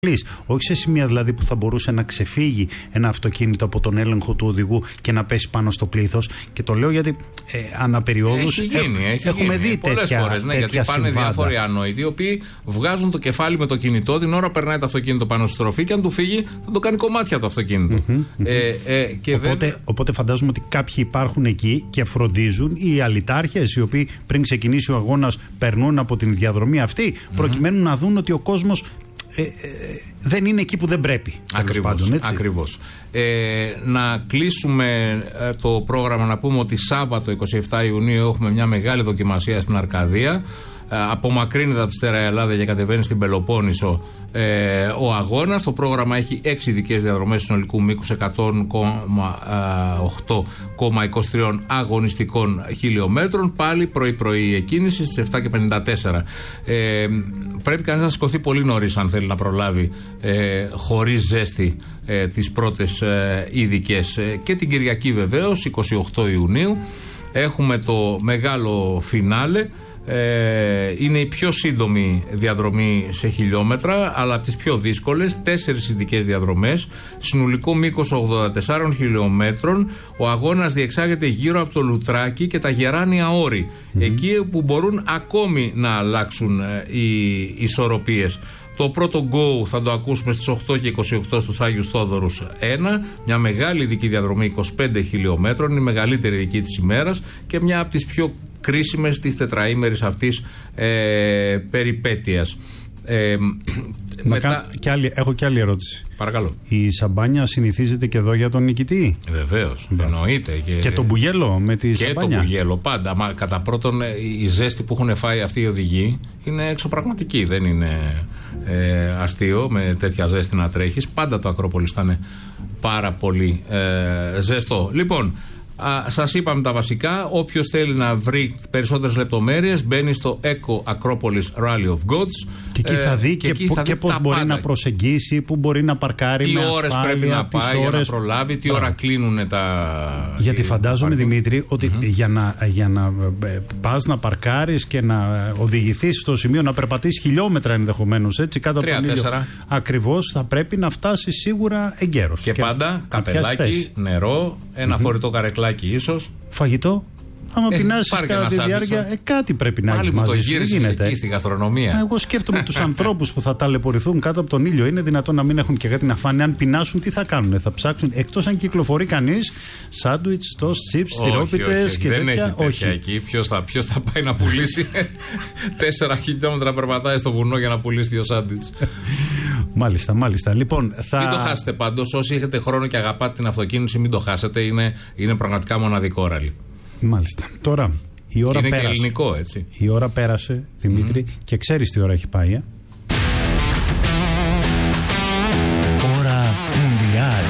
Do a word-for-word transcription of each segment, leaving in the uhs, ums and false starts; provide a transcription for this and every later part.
Όχι σε σημεία δηλαδή που θα μπορούσε να ξεφύγει ένα αυτοκίνητο από τον έλεγχο του οδηγού και να πέσει πάνω στο πλήθος. Και το λέω γιατί ε, αναπεριόδους έχει γίνει, έχει έχουμε γίνει. δει πολλές τέτοια, φορές, ναι, τέτοια γιατί πάνε συμβάντα. διάφοροι ανόητοι οι οποίοι βγάζουν το κεφάλι με το κινητό την ώρα περνάει το αυτοκίνητο πάνω στη στροφή και αν του φύγει θα το κάνει κομμάτια το αυτοκίνητο. Mm-hmm, mm-hmm. Ε, ε, και οπότε, βέβαια... οπότε φαντάζομαι ότι κάποιοι υπάρχουν εκεί και φροντίζουν, οι αλητάρχες οι οποίοι πριν ξεκινήσει ο αγώνας περνούν από την διαδρομή αυτή mm-hmm. προκειμένου να δουν ότι ο κόσμος Ε, ε, δεν είναι εκεί που δεν πρέπει. Ακριβώς, πάντων, έτσι. ακριβώς. Ε, να κλείσουμε ε, το πρόγραμμα, να πούμε ότι Σάββατο εικοστή εβδόμη Ιουνίου έχουμε μια μεγάλη δοκιμασία στην Αρκαδία. Ε, απομακρύνεται από τη Στέρα Ελλάδα και κατεβαίνει στην Πελοπόννησο ε, ο αγώνας. Το πρόγραμμα έχει έξι ειδικές διαδρομές συνολικού μήκους εκατό κόμμα οκτώ κόμμα είκοσι τρία αγωνιστικών χιλιόμετρων. Πάλι πρωί-πρωί εκκίνηση στις επτά και πενήντα τέσσερα. Ε, πρέπει κανείς να σηκωθεί πολύ νωρίς αν θέλει να προλάβει ε, χωρίς ζέστη ε, τις πρώτες ε, ειδικές. Ε, και την Κυριακή βεβαίως, εικοστή όγδοη Ιουνίου, έχουμε το μεγάλο φινάλε. Ε, είναι η πιο σύντομη διαδρομή σε χιλιόμετρα, αλλά από τις πιο δύσκολες. Τέσσερις ειδικές διαδρομές, συνολικό μήκος ογδόντα τέσσερα χιλιόμετρων. Ο αγώνας διεξάγεται γύρω από το Λουτράκι και τα Γεράνια Όρη, mm-hmm. εκεί που μπορούν ακόμη να αλλάξουν ε, οι ισορροπίες. Το πρώτο go θα το ακούσουμε στις οκτώ και είκοσι οκτώ στους Άγιους Θόδωρους ένα, μια μεγάλη ειδική διαδρομή είκοσι πέντε χιλιόμετρων, είναι η μεγαλύτερη ειδική της ημέρας και μια από τις πιο κρίσιμες της τετραήμερης αυτής ε, περιπέτειας. Ε, μετά... κα... και άλλη, έχω και άλλη ερώτηση. Παρακαλώ. Η σαμπάνια συνηθίζεται και εδώ για τον νικητή? Βεβαίως, εννοείται. Και, και το μπουγέλο με τη και σαμπάνια. Και το μπουγέλο, πάντα. Μα κατά πρώτον, η ζέστη που έχουν φάει αυτοί οι οδηγοί είναι εξωπραγματική. Δεν είναι ε, αστείο με τέτοια ζέστη να τρέχεις. Πάντα το Ακρόπολης θα είναι πάρα πολύ ε, ζεστό. Λοιπόν, σας είπαμε τα βασικά. Όποιος θέλει να βρει περισσότερες λεπτομέρειες μπαίνει στο Eco Acropolis Rally of Gods. Και εκεί θα δει ε, και, και, και, και πώς μπορεί πάντα να προσεγγίσει, πού μπορεί να παρκάρει, τι με ώρες ασφάλεια, πρέπει να πάει ώρες... για να προλάβει, τι ώρα κλείνουν τα... Γιατί φαντάζομαι, Δημήτρη, ότι mm-hmm. για να, για να πας να παρκάρεις και να οδηγηθείς στο σημείο να περπατήσεις χιλιόμετρα ενδεχομένως, έτσι, κάτω από τον ήλιο, ακριβώς, θα πρέπει να φτάσεις σίγουρα εγκαίρος. Και, και πάντα καπελάκι, νερό, ένα mm-hmm. φορητό καρεκλάκι ίσως. Φαγητό. Άμα ε, πεινάσεις κατά τη διάρκεια, ε, κάτι πρέπει να έχεις μαζί σου. Δεν γίνεται. Εκεί στη γαστρονομία. Εγώ σκέφτομαι τους ανθρώπους που θα ταλαιπωρηθούν κάτω από τον ήλιο. Είναι δυνατόν να μην έχουν και κάτι να φάνε? Αν πεινάσουν, τι θα κάνουν? Θα ψάξουν, εκτός αν κυκλοφορεί κανείς, σάντουιτς, τόστ, τσιπς, τυρόπιτες και δεν τέτοια. Έχει τέτοια όχι. Εκεί. Ποιος θα, ποιος θα πάει να πουλήσει? Τέσσερα χιλιόμετρα περπατάει στο βουνό για να πουλήσει δύο σάντουιτς. Μάλιστα, μάλιστα. Λοιπόν, θα... Μην το χάσετε πάντως. Όσοι έχετε χρόνο και αγαπάτε την αυτοκίνηση, μην το χάσετε. Είναι, είναι πραγματικά μοναδικό ράλι. Μάλιστα. Τώρα, η ώρα είναι πέρασε. Και ελληνικό, έτσι. Η ώρα πέρασε, Δημήτρη, mm-hmm. και ξέρεις τι ώρα έχει πάει, ε? Ώρα Μουντιάλ.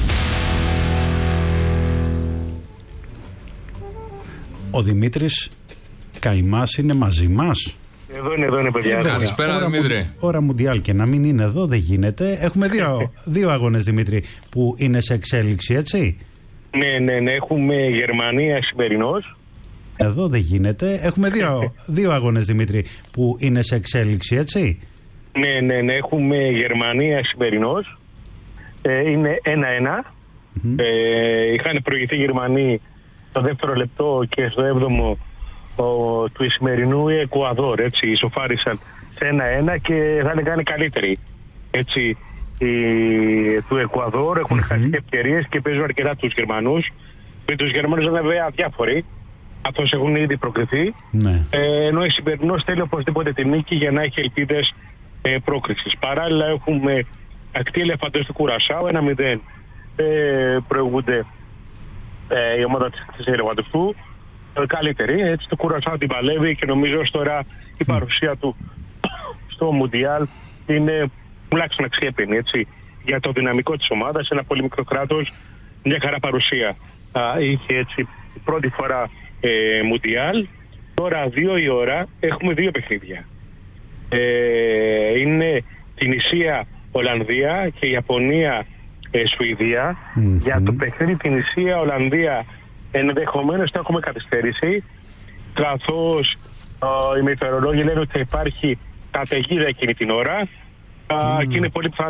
Ο Δημήτρης Καημάς είναι μαζί μας. Εδώ είναι, εδώ είναι, παιδιά. Ε, Καλησπέρα, Δημήτρη. Ώρα Μουντιάλ, και να μην είναι εδώ δεν γίνεται. Έχουμε δύο, δύο αγώνες, Δημήτρη, που είναι σε εξέλιξη, έτσι. Ναι, ναι, ναι. Έχουμε Γερμανία σημερινός. Εδώ δεν γίνεται. Έχουμε δύο, δύο αγώνες, Δημήτρη, που είναι σε εξέλιξη, έτσι. Ναι, ναι, ναι. Έχουμε Γερμανία σημερινός. Ε, είναι ένα-ένα. Mm-hmm. Ε, είχαν προηγηθεί οι Γερμανοί στο δεύτερο λεπτό και στο έβδομο ο, του σημερινού Εκουαδόρ. Έτσι, ισοφάρισαν σε ένα-ένα και θα είναι κάνει καλύτεροι. Έτσι. Οι, του Εκουαδόρ έχουν mm-hmm. χάσει ευκαιρίες και παίζουν αρκετά τους Γερμανούς. Με τους Γερμανούς είναι βέβαια αδιάφοροι, αυτός έχουν ήδη προκριθεί. Ναι. Ε, ενώ η σημερινός θέλει οπωσδήποτε τη νίκη για να έχει ελπίδες ε, πρόκρισης. Παράλληλα έχουμε ακτή Ελεφαντός του Κουρασάου, ένα μηδέν. Ε, προηγούνται ε, η ομάδα της Ελεφαντευτού. Ε, καλύτερη, έτσι το Κουρασάου την παλεύει και νομίζω ως τώρα η παρουσία του στο Μουντιάλ είναι τουλάχιστον αξιέπαινη, έτσι, για το δυναμικό της ομάδας. Ένα πολύ μικρό κράτος, μια χαρά παρουσία. Α, είχε έτσι πρώτη φορά ε, Μουντιάλ. Τώρα δύο η ώρα έχουμε δύο παιχνίδια. Ε, είναι την Ισία Ολλανδία και Ιαπωνία ε, Σουηδία. Mm-hmm. Για το παιχνίδι την Ισία Ολλανδία ενδεχομένως θα έχουμε καθυστέρηση, καθώς ε, οι μετεωρολόγοι λένε ότι θα υπάρχει καταιγίδα εκείνη την ώρα. Mm. Και είναι πολύ πιθανό